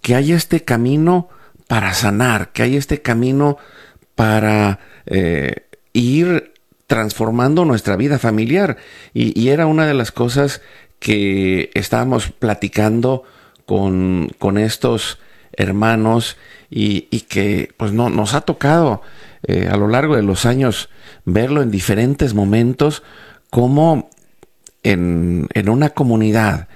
que hay este camino para sanar, que hay este camino para ir transformando nuestra vida familiar. Y era una de las cosas que estábamos platicando con estos hermanos y que pues nos ha tocado a lo largo de los años verlo en diferentes momentos, como en una comunidad,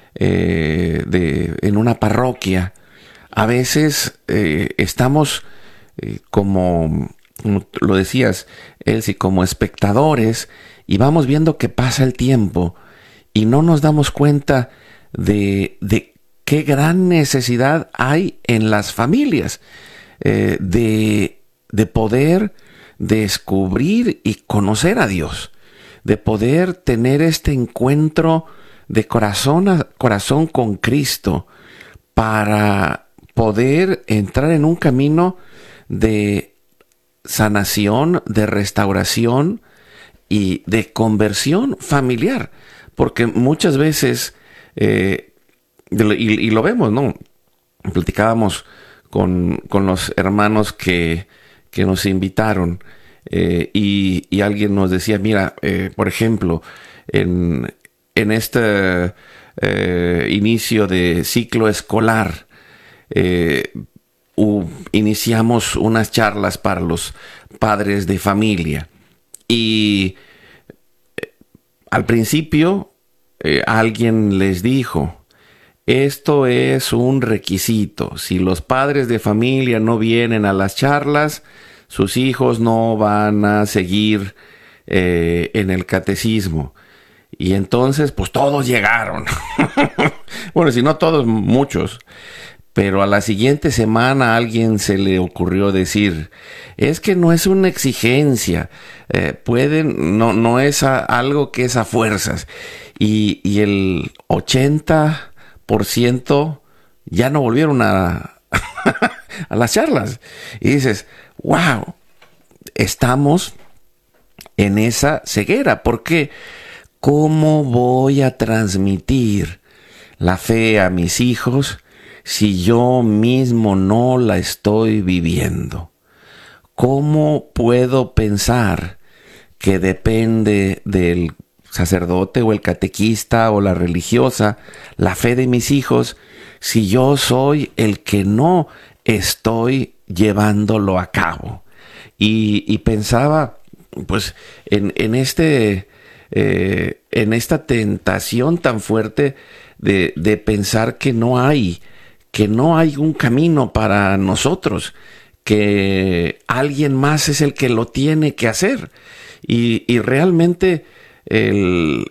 en una parroquia, a veces estamos como lo decías, Elsie, como espectadores, y vamos viendo que pasa el tiempo y no nos damos cuenta de qué gran necesidad hay en las familias de poder descubrir y conocer a Dios, de poder tener este encuentro de corazón a corazón con Cristo, para poder entrar en un camino de sanación, de restauración y de conversión familiar. Porque muchas veces, y lo vemos, ¿no? Platicábamos con los hermanos que nos invitaron, y alguien nos decía, mira, por ejemplo, en este inicio de ciclo escolar, iniciamos unas charlas para los padres de familia, y al principio alguien les dijo: esto es un requisito. Si los padres de familia no vienen a las charlas, sus hijos no van a seguir en el catecismo. Y entonces, pues todos llegaron. Bueno, si no todos, muchos. Pero a la siguiente semana a alguien se le ocurrió decir: es que no es una exigencia, no es algo que es a fuerzas. Y el 80% ya no volvieron a las charlas. Y dices, wow, estamos en esa ceguera. ¿Por qué? ¿Cómo voy a transmitir la fe a mis hijos si yo mismo no la estoy viviendo? ¿Cómo puedo pensar que depende del sacerdote o el catequista o la religiosa la fe de mis hijos si yo soy el que no estoy llevándolo a cabo? Y pensaba pues en esta tentación tan fuerte de pensar que no hay un camino para nosotros, que alguien más es el que lo tiene que hacer. Y realmente el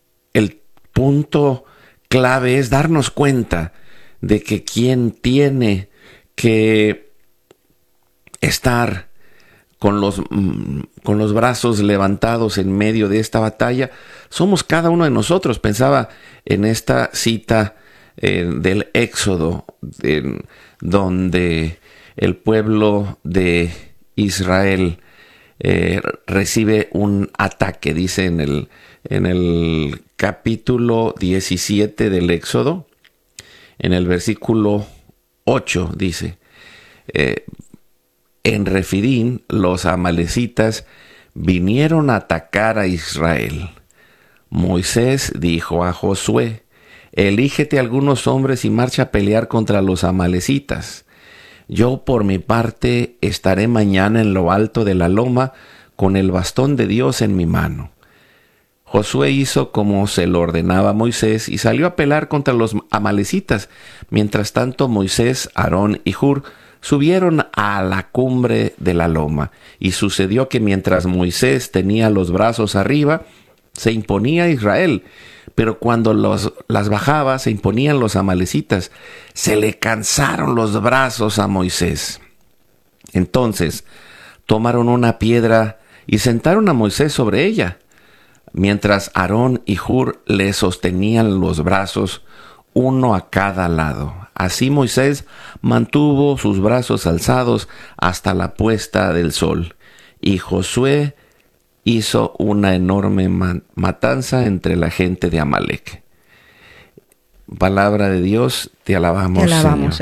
punto clave es darnos cuenta de que quien tiene que estar con los brazos levantados en medio de esta batalla somos cada uno de nosotros. Pensaba en esta cita del Éxodo, donde el pueblo de Israel recibe un ataque. Dice en el capítulo 17 del Éxodo, en el versículo 8, dice: en Refidín los amalecitas vinieron a atacar a Israel. Moisés dijo a Josué: elígete algunos hombres y marcha a pelear contra los amalecitas. Yo por mi parte estaré mañana en lo alto de la loma con el bastón de Dios en mi mano. Josué hizo como se lo ordenaba Moisés y salió a pelear contra los amalecitas. Mientras tanto, Moisés, Aarón y Hur subieron a la cumbre de la loma. Y sucedió que mientras Moisés tenía los brazos arriba, se imponía Israel, pero cuando las bajaba, se imponían los amalecitas. Se le cansaron los brazos a Moisés. Entonces tomaron una piedra y sentaron a Moisés sobre ella, mientras Aarón y Hur le sostenían los brazos, uno a cada lado. Así Moisés mantuvo sus brazos alzados hasta la puesta del sol. Y Josué hizo una enorme matanza entre la gente de Amalec. Palabra de Dios, te alabamos, Señor.